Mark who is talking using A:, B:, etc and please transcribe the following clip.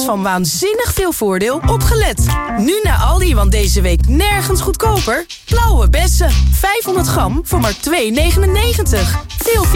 A: van waanzinnig veel voordeel opgelet. Nu naar Aldi, want deze week nergens goedkoper. Blauwe bessen, 500 gram voor maar €2,99. Deel